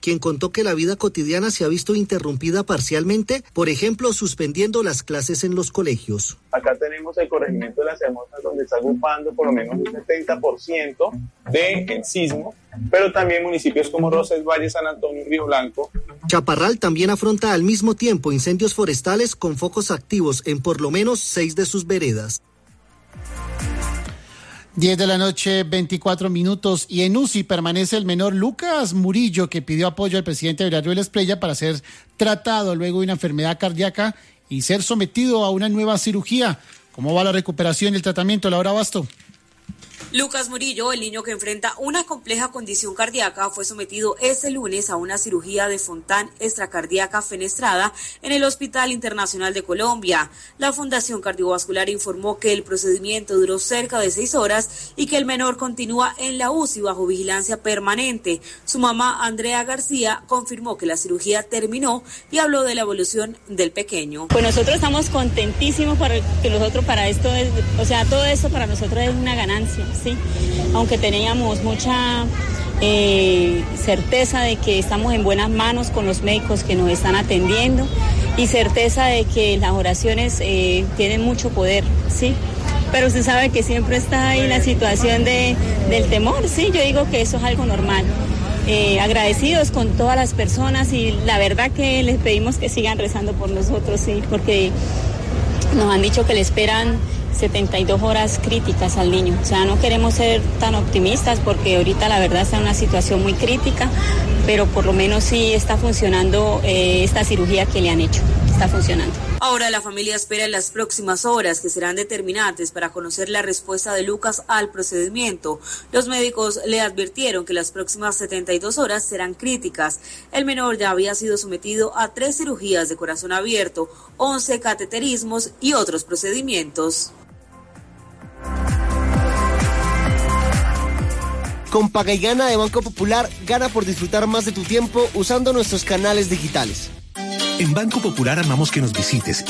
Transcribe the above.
quien contó que la vida cotidiana se ha visto interrumpida parcialmente, por ejemplo, suspendiendo las clases en los colegios. Acá tenemos el corregimiento de Las Hermosas, donde está ocupando por lo menos un 70% del sismo, pero también municipios como Roncesvalles, San Antonio y Río Blanco. Chaparral también afronta al mismo tiempo incendios forestales con focos activos en por lo menos 6 de sus veredas. 10 de la noche, 24 minutos, y en UCI permanece el menor Lucas Murillo, que pidió apoyo al presidente Aurelio Esprella para ser tratado luego de una enfermedad cardíaca y ser sometido a una nueva cirugía. ¿Cómo va la recuperación y el tratamiento, Laura Basto? Lucas Murillo, el niño que enfrenta una compleja condición cardíaca, fue sometido este lunes a una cirugía de Fontan extracardíaca fenestrada en el Hospital Internacional de Colombia. La Fundación Cardiovascular informó que el procedimiento duró cerca de 6 horas y que el menor continúa en la UCI bajo vigilancia permanente. Su mamá, Andrea García, confirmó que la cirugía terminó y habló de la evolución del pequeño. Pues nosotros estamos contentísimos porque nosotros para esto, todo esto para nosotros es una ganancia. Sí, aunque teníamos mucha certeza de que estamos en buenas manos con los médicos que nos están atendiendo y certeza de que las oraciones tienen mucho poder, sí. Pero usted sabe que siempre está ahí la situación del temor, sí, yo digo que eso es algo normal. Agradecidos con todas las personas y la verdad que les pedimos que sigan rezando por nosotros, sí, porque nos han dicho que le esperan 72 horas críticas al niño. O sea, no queremos ser tan optimistas porque ahorita la verdad está en una situación muy crítica, pero por lo menos sí está funcionando esta cirugía que le han hecho. Está funcionando. Ahora la familia espera en las próximas horas, que serán determinantes para conocer la respuesta de Lucas al procedimiento. Los médicos le advirtieron que las próximas 72 horas serán críticas. El menor ya había sido sometido a 3 cirugías de corazón abierto, 11 cateterismos y otros procedimientos. Con Paga y Gana de Banco Popular, gana por disfrutar más de tu tiempo usando nuestros canales digitales. En Banco Popular amamos que nos visites